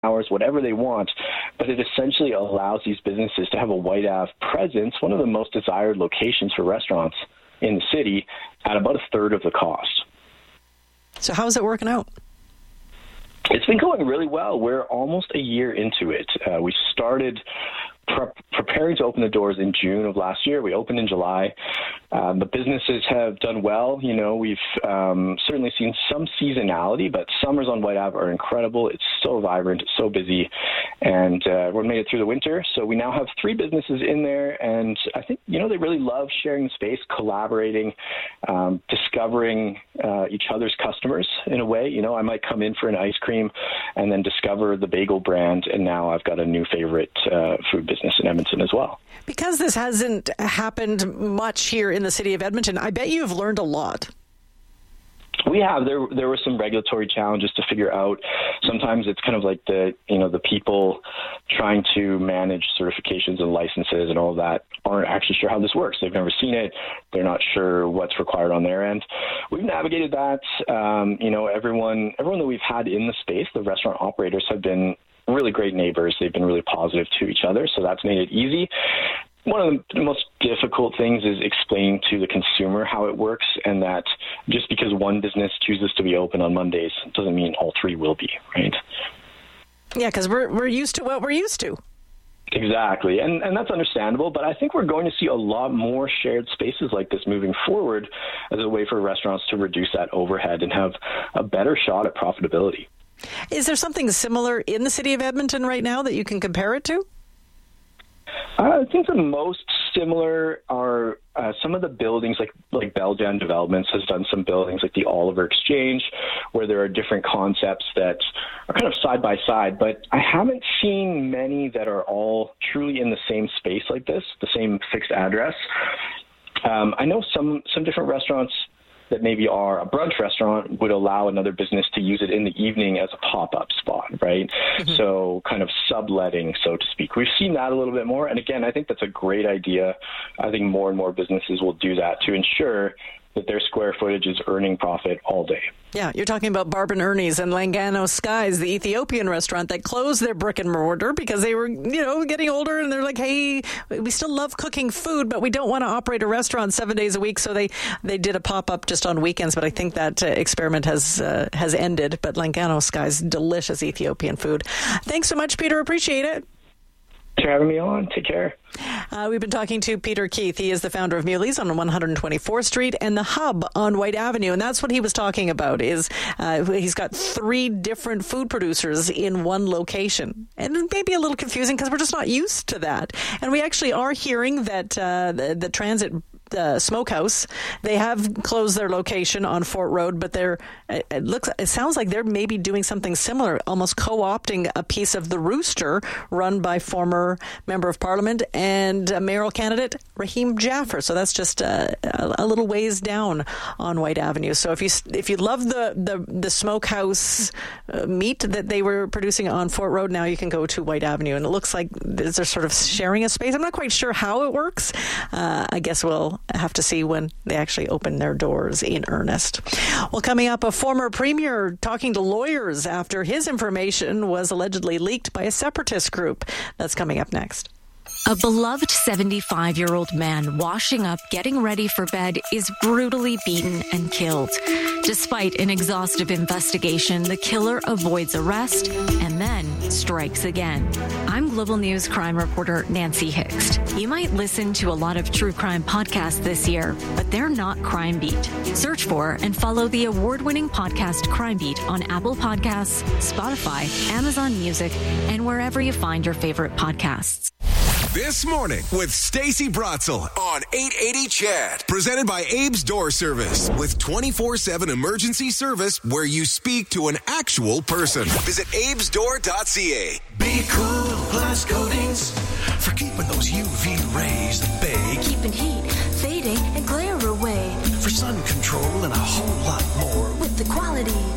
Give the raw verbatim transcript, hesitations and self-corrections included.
hours, whatever they want. But it essentially allows these businesses to have a Whyte Ave presence, one of the most desired locations for restaurants in the city, at about a third of the cost. So how is it working out? It's been going really well. We're almost a year into it. Uh, we started pre- preparing to open the doors in June of last year. We opened in July. Um, the businesses have done well. You know, we've um, certainly seen some seasonality, but summers on Whyte Ave are incredible. It's so vibrant, it's so busy, and uh, we made it through the winter. So we now have three businesses in there, and I think, you know, they really love sharing space, collaborating, um, discovering uh, each other's customers in a way. You know, I might come in for an ice cream and then discover the bagel brand, and now I've got a new favorite uh, food business in Edmonton as well. Because this hasn't happened much here in the city of Edmonton, I bet you have learned a lot. We have. There there were some regulatory challenges to figure out. Sometimes it's kind of like the, you know, the people trying to manage certifications and licenses and all of that aren't actually sure how this works. They've never seen it. They're not sure what's required on their end. We've navigated that. Um, you know, everyone everyone that we've had in the space, the restaurant operators, have been really great neighbors. They've been really positive to each other, so that's made it easy. One of the most difficult things is explaining to the consumer how it works, and that just because one business chooses to be open on Mondays doesn't mean all three will be, right? Yeah, because we're we're used to what we're used to. Exactly, and and that's understandable, but I think we're going to see a lot more shared spaces like this moving forward as a way for restaurants to reduce that overhead and have a better shot at profitability. Is there something similar in the city of Edmonton right now that you can compare it to? I think the most similar are uh, some of the buildings, like like Beljan Developments has done some buildings like the Oliver Exchange, where there are different concepts that are kind of side by side. But I haven't seen many that are all truly in the same space like this, the same fixed address. Um, I know some some different restaurants that maybe are a brunch restaurant would allow another business to use it in the evening as a pop-up spot, right? Mm-hmm. So kind of subletting, so to speak. We've seen that a little bit more. And again, I think that's a great idea. I think more and more businesses will do that to ensure that their square footage is earning profit all day. Yeah, you're talking about Barb and Ernie's and Langano Skies, the Ethiopian restaurant that closed their brick and mortar because they were, you know, getting older, and they're like, hey, we still love cooking food, but we don't want to operate a restaurant seven days a week. So they, they did a pop-up just on weekends, but I think that uh, experiment has uh, has ended. But Langano Skies, delicious Ethiopian food. Thanks so much, Peter. Appreciate it. Thanks for having me on. Take care. Uh, we've been talking to Peter Keith. He is the founder of Muley's on one hundred twenty-fourth Street and the Hub on Whyte Avenue. And that's what he was talking about, is uh, he's got three different food producers in one location. And it may be a little confusing because we're just not used to that. And we actually are hearing that uh, the, the Transit Uh, Smokehouse, they have closed their location on Fort Road, but they're it looks it sounds like they're maybe doing something similar, almost co-opting a piece of the Rooster run by former Member of Parliament and uh, mayoral candidate Rahim Jaffer. So that's just uh, a, a little ways down on Whyte Avenue. So if you if you love the the, the Smokehouse uh, meat that they were producing on Fort Road, now you can go to Whyte Avenue, and it looks like they're sort of sharing a space. I'm not quite sure how it works. Uh, I guess we'll have to see when they actually open their doors in earnest. Well, coming up, a former premier talking to lawyers after his information was allegedly leaked by a separatist group. That's coming up next. A beloved seventy-five-year-old man washing up, getting ready for bed, is brutally beaten and killed. Despite an exhaustive investigation, the killer avoids arrest and then strikes again. I'm Global News crime reporter Nancy Hixt. You might listen to a lot of true crime podcasts this year, but they're not Crime Beat. Search for and follow the award-winning podcast Crime Beat on Apple Podcasts, Spotify, Amazon Music, and wherever you find your favorite podcasts. This morning with Stacey Bratzel on eight eighty C H A D. Presented by Abe's Door Service. With twenty-four seven emergency service where you speak to an actual person. Visit abes door dot c a. Be cool, glass coatings for keeping those U V rays at bay. Keeping heat, fading, and glare away. For sun control and a whole lot more. With the quality